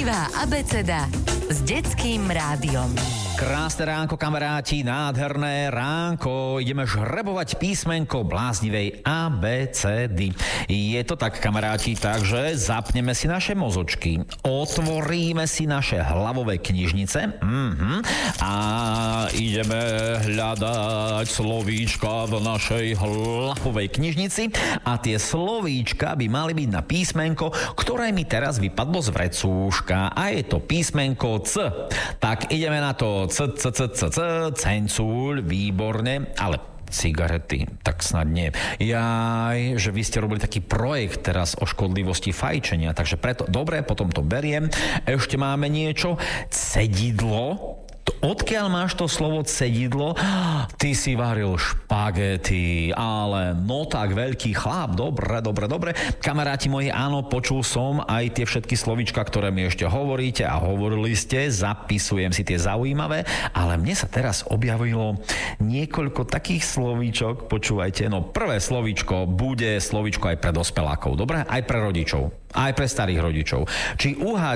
Živá abeceda s detským rádiom. Krásne ránko, kamaráti, nádherné ránko. Ideme žrebovať písmenko bláznivej ABCD. Je to tak, kamaráti, takže zapneme si naše mozočky, otvoríme si naše hlavové knižnice a ideme hľadať slovíčka v našej hlavovej knižnici a tie slovíčka by mali byť na písmenko, ktoré mi teraz vypadlo z vrecúška a je to písmenko C. Tak ideme na to. Cencúľ, výborne, ale cigarety, tak snad nie. Jaj, že vy ste robili taký projekt teraz o škodlivosti fajčenia, takže preto, dobre, potom to beriem. Ešte máme niečo, cedidlo. Odkiaľ máš to slovo cedidlo? Ty si varil špagety, ale no tak veľký chlap, dobre. Kamaráti moji, áno, počul som aj tie všetky slovíčka, ktoré mi ešte hovoríte a hovorili ste, zapisujem si tie zaujímavé, ale mne sa teraz objavilo niekoľko takých slovíčok, počúvajte, no prvé slovíčko bude slovíčko aj pre dospelákov, dobre? Aj pre rodičov, aj pre starých rodičov. Či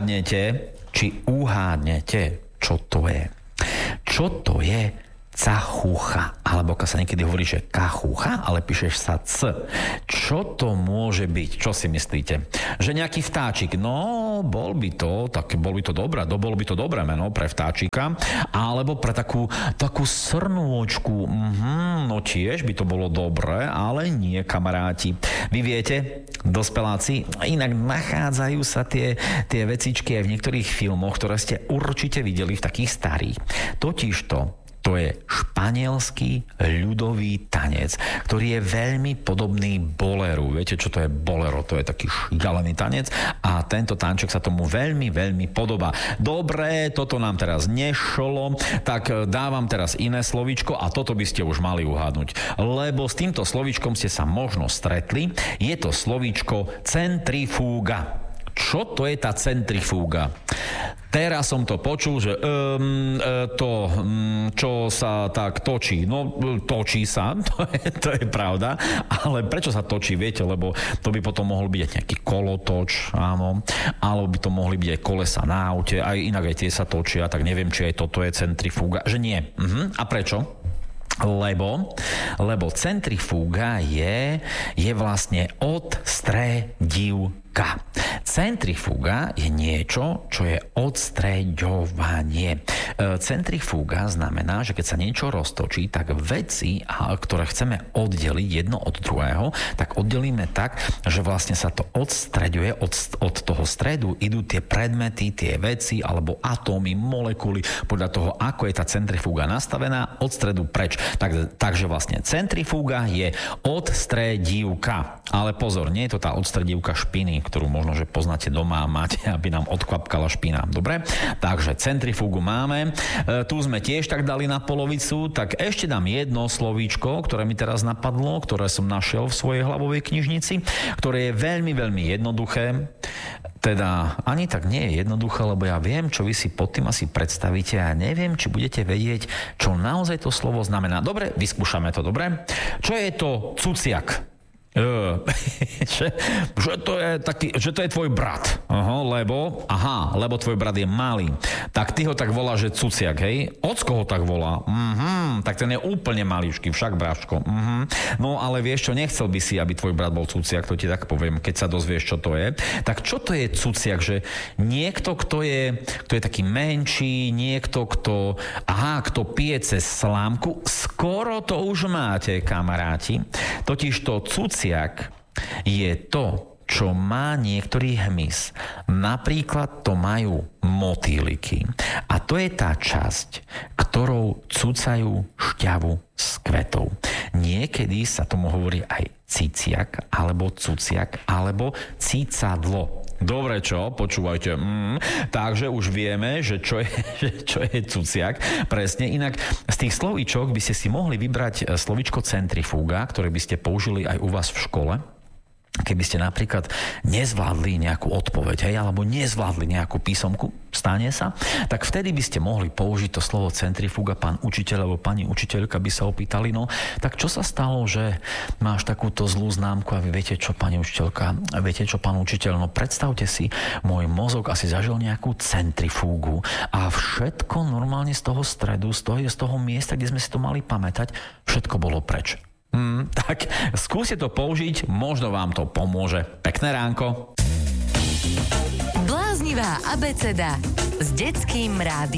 uhádnete, čo to je? Čo to je cachúcha? Alebo keď sa niekedy hovorí, že kachúcha, ale píšeš sa c. Čo to môže byť? Čo si myslíte? Že nejaký vtáčik? No, bolo by to dobré meno pre vtáčika. Alebo pre takú srnôčku. No tiež by to bolo dobré, ale nie, kamaráti. Vy viete, dospeláci, inak nachádzajú sa tie vecičky aj v niektorých filmoch, ktoré ste určite videli v takých starých. To je španielský ľudový tanec, ktorý je veľmi podobný boleru. Viete, čo to je bolero? To je taký šialený tanec a tento tanček sa tomu veľmi, veľmi podobá. Dobre, toto nám teraz nešlo, tak dávam teraz iné slovíčko a toto by ste už mali uhádnuť. Lebo s týmto slovíčkom ste sa možno stretli. Je to slovíčko centrifúga. Čo to je tá centrifúga? Teraz som to počul, že čo sa tak točí. No, točí sa, to je pravda, ale prečo sa točí, viete, lebo to by potom mohol byť aj nejaký kolotoč, áno, alebo by to mohli byť aj kolesa na aute, aj inak aj tie sa točia, tak neviem, či aj toto je centrifúga, že nie. A prečo? Lebo centrifúga je vlastne odstredivka. Centrifúga je niečo, čo je odstreďovanie. Centrifúga znamená, že keď sa niečo roztočí, tak veci, ktoré chceme oddeliť jedno od druhého, tak oddelíme tak, že vlastne sa to odstreďuje, od toho stredu idú tie predmety, tie veci alebo atómy, molekuly, podľa toho, ako je tá centrifúga nastavená, od stredu preč. Takže vlastne centrifúga je odstredivka. Ale pozor, nie je to tá odstredivka špiny, ktorú možno, že poznáte doma a máte, aby nám odkvapkala špina. Dobre? Takže centrifúgu máme. Tu sme tiež tak dali na polovicu, tak ešte dám jedno slovíčko, ktoré mi teraz napadlo, ktoré som našiel v svojej hlavovej knižnici, ktoré je veľmi, veľmi jednoduché. Teda ani tak nie je jednoduché, lebo ja viem, čo vy si pod tým asi predstavíte a neviem, či budete vedieť, čo naozaj to slovo znamená. Dobre, vyskúšame to, dobre? Čo je to cuciak? Že to je tvoj brat. Lebo tvoj brat je malý. Tak ty ho tak voláš, že cuciak, hej? Ocko ho tak volá. Tak ten je úplne maličký, však bráško. No ale vieš čo, nechcel by si, aby tvoj brat bol cuciak, to ti tak poviem, keď sa dozvieš, čo to je. Tak čo to je cuciak? Že niekto, kto je taký menší, niekto, kto pije cez slámku, skoro to už máte, kamaráti. Totiž to cuciak je to, čo má niektorý hmyz. Napríklad to majú motýliky. A to je tá časť, ktorou cucajú šťavu z kvetov. Niekedy sa tomu hovorí aj ciciak, alebo cuciak, alebo cicadlo. Dobre, čo? Počúvajte. Takže už vieme, že čo je cuciak. Presne. Inak z tých slovíčok by ste si mohli vybrať slovíčko centrifúga, ktoré by ste použili aj u vás v škole. keby ste napríklad nezvládli nejakú odpoveď, alebo nezvládli nejakú písomku, stane sa, tak vtedy by ste mohli použiť to slovo centrifuga, pán učiteľ alebo pani učiteľka by sa opýtali, no tak čo sa stalo, že máš takúto zlú známku a vy viete čo, pani učiteľka, viete čo, pán učiteľ, no predstavte si, môj mozog asi zažil nejakú centrifúgu a všetko normálne z toho stredu, z toho miesta, kde sme si to mali pamätať, všetko bolo preč. Tak skúste to použiť, možno vám to pomôže. Pekné ránko. Bláznivá abeceda s Detským rádiom.